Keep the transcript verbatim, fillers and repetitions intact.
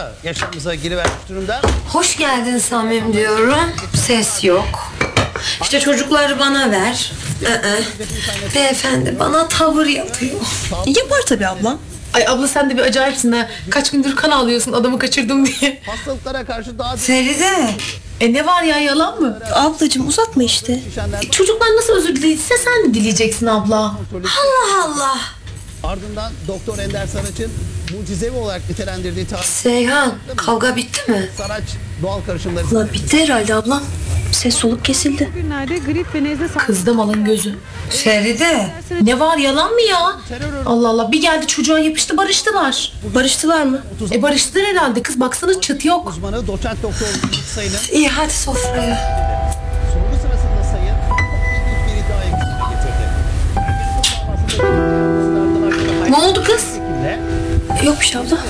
yaşamımıza girivermiş durumda. Hoş geldin Samim diyorum. Ses yok. İşte çocukları bana ver. Ee, beyefendi bana tavır yapıyor. Yapar tabii abla. Ay abla sen de bir acayipsin ha. Kaç gündür kan ağlıyorsun adamı kaçırdım diye. Hastalıklara karşı daha Feride. E ne var ya, yalan mı? Ablacığım uzatma işte. E, çocuklar nasıl özür dilediyse sen de dileyeceksin abla. Allah Allah. ardından Doktor Ender Saraç'ın mucizevi olarak nitelendirdiği tarih Seyhan kavga bitti mi? Saraç doğal karışımları Ulan bitti herhalde ablam. Ses soluk kesildi. Günlerde grip ve nezle Kızdı malın gözü. Feride. Ne var, yalan mı ya? Allah Allah, bir geldi çocuğa yapıştı, barıştılar. Barıştılar mı? E barıştılar herhalde kız, baksana çıt yok. uzmanı doçent doktor Yiğit Sayın'ın İyi hadi sofraya. sorgu sırasında Sayın çok ilginç bir iddiaya gündeme getirdi. Ergenekon davasında Ne oldu kız? şekilde Yok bir şey abla.